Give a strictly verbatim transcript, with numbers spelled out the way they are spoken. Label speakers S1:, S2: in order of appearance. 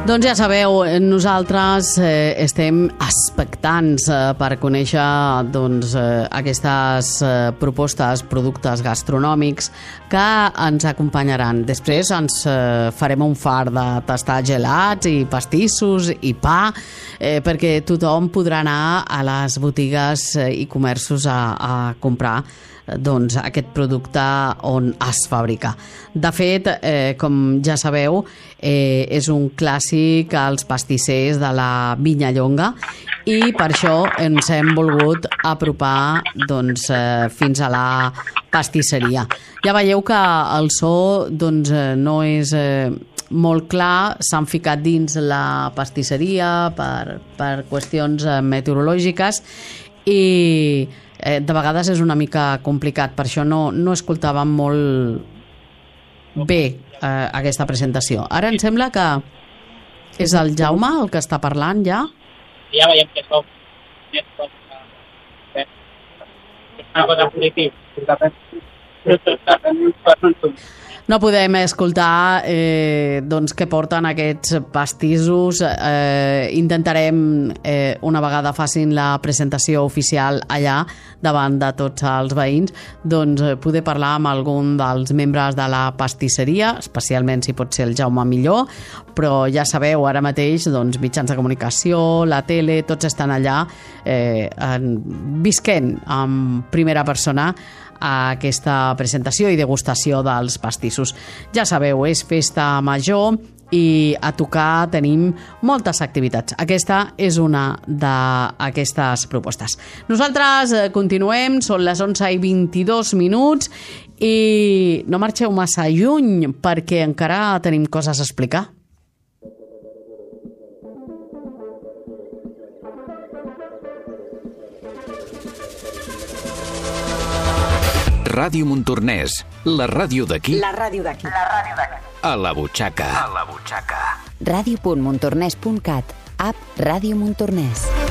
S1: Doncs ja sabeu, nosaltres eh, estem expectants eh, per conèixer doncs, eh, aquestes eh, propostes, productes gastronòmics que ens acompanyaran. Després ens eh, farem un far de tastar gelats i pastissos i pa, eh, perquè tothom podrà anar a les botigues eh, i comerços a, a comprar doncs, aquest producte on es fabrica. De fet, eh, com ja sabeu, eh, és un clàssic als pastissers de la Vinyallonga i per això ens hem volgut apropar doncs, eh, fins a la pastisseria. Ja veieu que el so doncs, eh, no és eh, molt clar, s'han ficat dins la pastisseria per, per qüestions eh, meteorològiques i Eh, de vegades és una mica complicat, per això no, no escoltàvem molt bé eh, aquesta presentació. Ara em sembla que és el Jaume el que està parlant ja.
S2: Ja veiem que som una cosa positiva.
S1: No podem escoltar eh, doncs, què porten aquests pastissos. Eh, intentarem, eh, una vegada facin la presentació oficial allà davant de tots els veïns, doncs, poder parlar amb algun dels membres de la pastisseria, especialment si pot ser el Jaume millor, però ja sabeu, ara mateix doncs, mitjans de comunicació, la tele, tots estan allà eh, en, visquent en primera persona a aquesta presentació i degustació dels pastissos. Ja sabeu, és festa major i a tocar tenim moltes activitats. Aquesta és una d'aquestes propostes. Nosaltres continuem, són les onze i vint-i-dos minuts i no marxeu massa lluny perquè encara tenim coses a explicar.
S3: Ràdio Montornès, la ràdio d'aquí.
S4: La ràdio d'aquí. La ràdio d'aquí.
S3: A la butxaca. A la butxaca.
S4: ràdio punt montornès punt cat. App Ràdio Montornès.